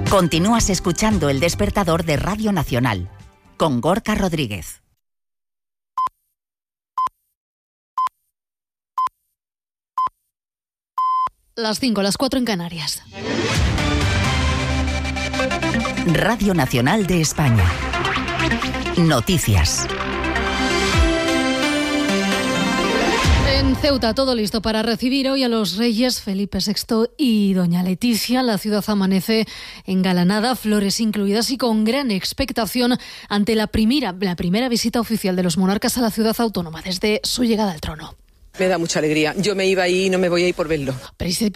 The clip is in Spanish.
Continúas escuchando El Despertador de Radio Nacional, con Gorka Rodríguez. Las 5, las 4 en Canarias. Radio Nacional de España. Noticias. En Ceuta, todo listo para recibir hoy a los reyes Felipe VI y doña Leticia. La ciudad amanece engalanada, flores incluidas y con gran expectación ante la primera visita oficial de los monarcas a la ciudad autónoma desde su llegada al trono. Me da mucha alegría. Yo me iba ahí y no me voy a ir por verlo.